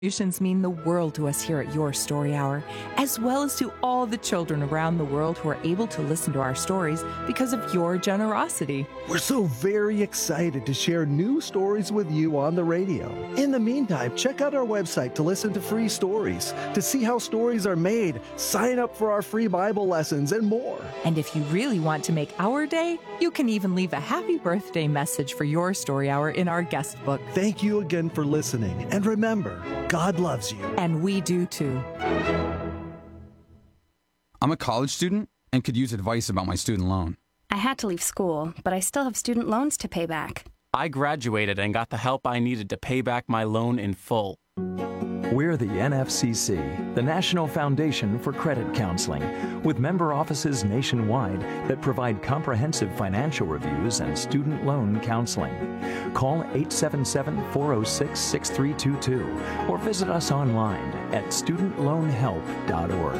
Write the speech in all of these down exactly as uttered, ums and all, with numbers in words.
Contributions mean the world to us here at Your Story Hour, as well as to all the children around the world who are able to listen to our stories because of your generosity. We're so very excited to share new stories with you on the radio. In the meantime, check out our website to listen to free stories, to see how stories are made, sign up for our free Bible lessons, and more. And if you really want to make our day, you can even leave a happy birthday message for Your Story Hour in our guest book. Thank you again for listening, and remember, God loves you. And we do too. I'm a college student and could use advice about my student loan. I had to leave school, but I still have student loans to pay back. I graduated and got the help I needed to pay back my loan in full. We're the N F C C, the National Foundation for Credit Counseling, with member offices nationwide that provide comprehensive financial reviews and student loan counseling. Call eight seven seven, four oh six, six three two two or visit us online at student loan help dot org.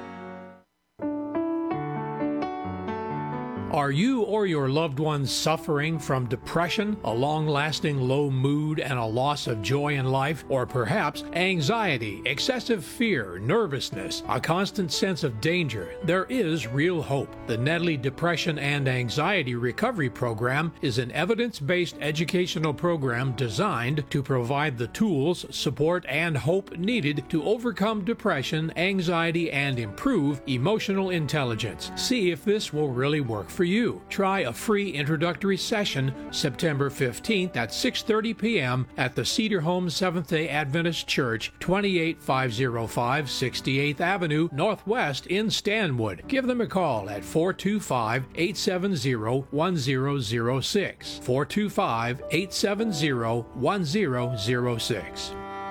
Are you or your loved ones suffering from depression, a long-lasting low mood, and a loss of joy in life? Or perhaps anxiety, excessive fear, nervousness, a constant sense of danger? There is real hope. The Nedley Depression and Anxiety Recovery Program is an evidence-based educational program designed to provide the tools, support, and hope needed to overcome depression, anxiety, and improve emotional intelligence. See if this will really work for you. Try a free introductory session September fifteenth at six thirty p.m. at the Cedar Home Seventh-day Adventist Church, twenty-eight five oh five sixty-eighth Avenue Northwest in Stanwood. Give them a call at four two five, eight seven zero, one zero zero six. four two five, eight seven zero, one zero zero six.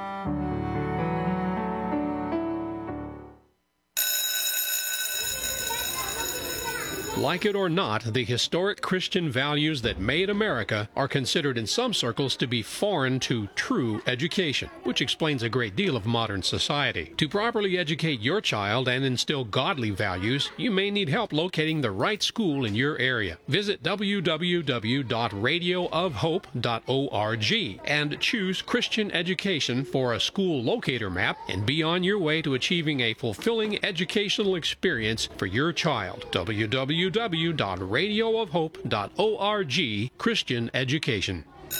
Like it or not, the historic Christian values that made America are considered in some circles to be foreign to true education, which explains a great deal of modern society. To properly educate your child and instill godly values, you may need help locating the right school in your area. Visit w w w dot radio of hope dot org and choose Christian education for a school locator map and be on your way to achieving a fulfilling educational experience for your child. w w w dot radio of hope dot org, Christian education.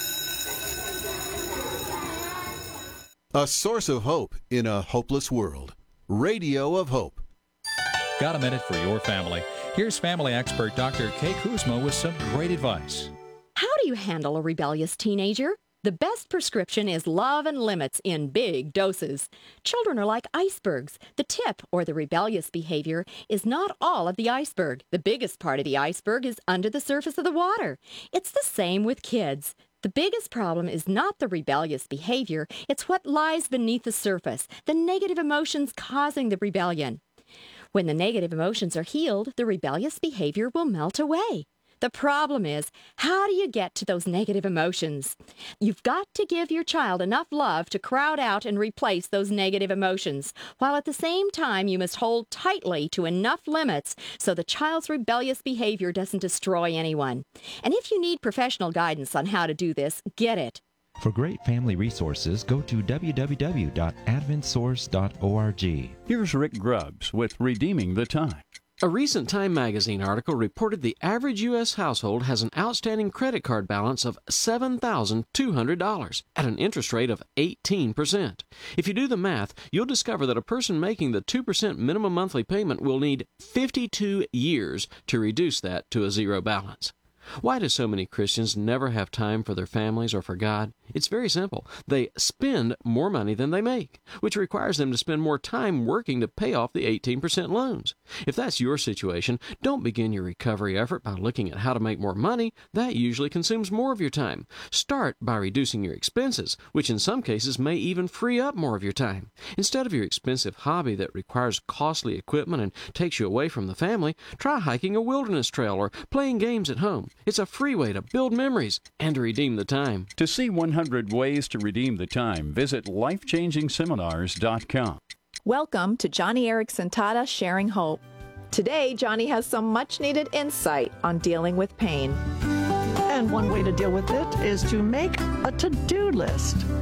A source of hope in a hopeless world. Radio of Hope. Got a minute for your family? Here's family expert Doctor Kay Kuzma with some great advice. How do you handle a rebellious teenager? The best prescription is love and limits in big doses. Children are like icebergs. The tip, or the rebellious behavior, is not all of the iceberg. The biggest part of the iceberg is under the surface of the water. It's the same with kids. The biggest problem is not the rebellious behavior, it's what lies beneath the surface, the negative emotions causing the rebellion. When the negative emotions are healed, the rebellious behavior will melt away. The problem is, how do you get to those negative emotions? You've got to give your child enough love to crowd out and replace those negative emotions, while at the same time you must hold tightly to enough limits so the child's rebellious behavior doesn't destroy anyone. And if you need professional guidance on how to do this, get it. For great family resources, go to w w w dot advent source dot org. Here's Rick Grubbs with Redeeming the Time. A recent Time magazine article reported the average U S household has an outstanding credit card balance of seven thousand two hundred dollars at an interest rate of eighteen percent. If you do the math, you'll discover that a person making the two percent minimum monthly payment will need fifty-two years to reduce that to a zero balance. Why do so many Christians never have time for their families or for God? It's very simple. They spend more money than they make, which requires them to spend more time working to pay off the eighteen percent loans. If that's your situation, don't begin your recovery effort by looking at how to make more money. That usually consumes more of your time. Start by reducing your expenses, which in some cases may even free up more of your time. Instead of your expensive hobby that requires costly equipment and takes you away from the family, try hiking a wilderness trail or playing games at home. It's a free way to build memories and to redeem the time. To see one hundred ways to redeem the time, visit life changing seminars dot com. Welcome to Johnny Erickson Tada Sharing Hope. Today, Johnny has some much-needed insight on dealing with pain. And one way to deal with it is to make a to-do list.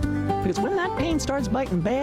Because when that pain starts biting bad,